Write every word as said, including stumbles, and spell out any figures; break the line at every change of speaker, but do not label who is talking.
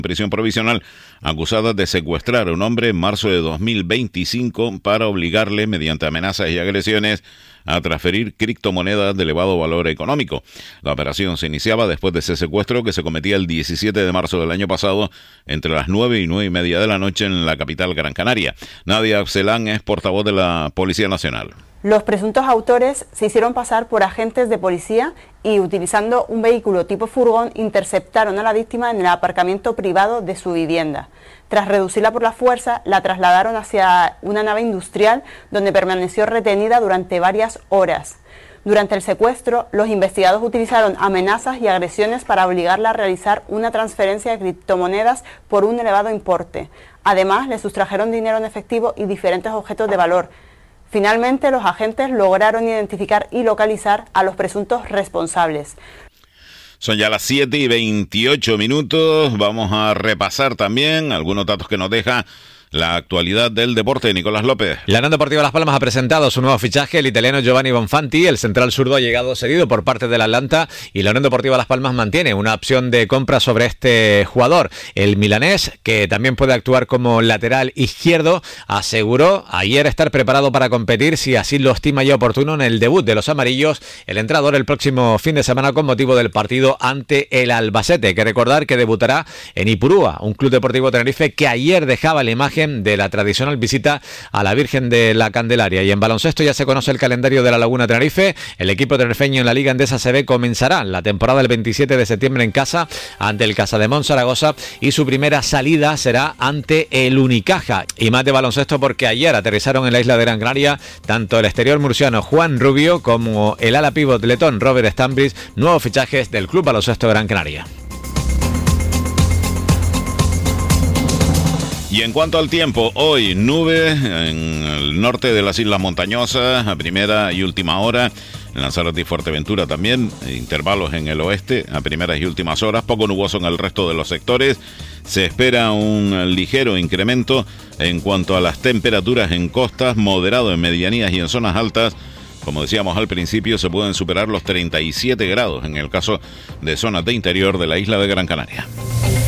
prisión provisional, acusada de secuestrar a un hombre en marzo de dos mil veinticinco para obligarle, mediante amenazas y agresiones, a transferir criptomonedas de elevado valor económico. La operación se iniciaba después de ese secuestro que se cometía el diecisiete de marzo del año pasado entre las nueve y nueve y media de la noche en la capital Gran Canaria. Nadia Abselán es portavoz de la Policía Nacional.
Los presuntos autores se hicieron pasar por agentes de policía y, utilizando un vehículo tipo furgón, interceptaron a la víctima en el aparcamiento privado de su vivienda. Tras reducirla por la fuerza, la trasladaron hacia una nave industrial donde permaneció retenida durante varias horas. Durante el secuestro, los investigados utilizaron amenazas y agresiones para obligarla a realizar una transferencia de criptomonedas por un elevado importe. Además, le sustrajeron dinero en efectivo y diferentes objetos de valor. Finalmente, los agentes lograron identificar y localizar a los presuntos responsables.
Son ya las siete y veintiocho minutos. Vamos a repasar también algunos datos que nos deja la actualidad del deporte. Nicolás López.
La Unión Deportiva Las Palmas ha presentado su nuevo fichaje, el italiano Giovanni Bonfanti. El central zurdo ha llegado cedido por parte del Atlanta y la Unión Deportiva Las Palmas mantiene una opción de compra sobre este jugador. El milanés, que también puede actuar como lateral izquierdo, aseguró ayer estar preparado para competir, si así lo estima ya oportuno, en el debut de los amarillos, el entrenador, el próximo fin de semana con motivo del partido ante el Albacete. Hay que recordar que debutará en Ipurúa, un club deportivo Tenerife que ayer dejaba la imagen de la tradicional visita a la Virgen de la Candelaria. Y en baloncesto ya se conoce el calendario de la Laguna Tenerife. El equipo tenerifeño en la Liga Endesa A C B comenzará la temporada el veintisiete de septiembre en casa ante el Casademont Zaragoza y su primera salida será ante el Unicaja. Y más de baloncesto porque ayer aterrizaron en la isla de Gran Canaria tanto el exterior murciano Juan Rubio como el ala pívot letón Robert Stambris, nuevos fichajes del Club Baloncesto Gran Canaria.
Y en cuanto al tiempo, hoy nubes en el norte de las Islas Montañosas, a primera y última hora, en Lanzarote y Fuerteventura también, intervalos en el oeste, a primeras y últimas horas, poco nuboso en el resto de los sectores. Se espera un ligero incremento en cuanto a las temperaturas en costas, moderado en medianías y en zonas altas. Como decíamos al principio, se pueden superar los treinta y siete grados en el caso de zonas de interior de la isla de Gran Canaria.